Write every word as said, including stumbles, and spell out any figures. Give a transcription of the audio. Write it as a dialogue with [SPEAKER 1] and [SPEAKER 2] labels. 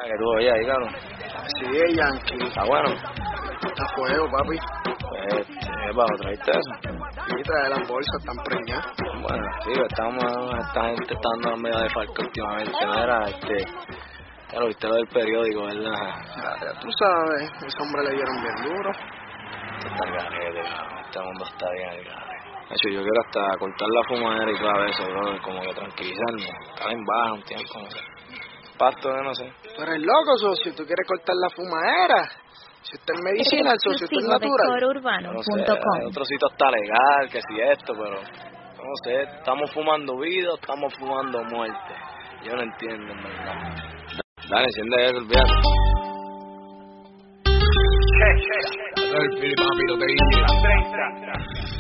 [SPEAKER 1] que tú oías ahí, cabrón.
[SPEAKER 2] Sí, el Yankee.
[SPEAKER 1] Está bueno.
[SPEAKER 2] Está a fuego, papi.
[SPEAKER 1] Pues, ¿qué pasa? ¿Traíste eso?
[SPEAKER 2] Sí, trae las bolsas, están preñadas.
[SPEAKER 1] Bueno, sí, estamos, esta gente está dando la media de falco últimamente, mira, este, ya lo viste lo del periódico, ¿verdad?
[SPEAKER 2] Ya, ya tú sabes, ese hombre le dieron bien duro.
[SPEAKER 1] Esto está el garete, cabrón, este mundo está bien el garete. De hecho, yo quiero hasta cortar la fumadera y todo eso, bro, como que tranquilizarme, estar en baja un tiempo, no sé. Pasto de no sé.
[SPEAKER 2] Tú eres loco, socio, tú quieres cortar la fumadera. Si usted es medicinal, socio, usted es natural.
[SPEAKER 1] No sé, en otro sitio está legal, que si esto, pero no sé, estamos fumando vida, estamos fumando muerte. Yo no entiendo, en verdad. Dale, enciende eso, olvídate.
[SPEAKER 3] El Fili, papi, lo te dije.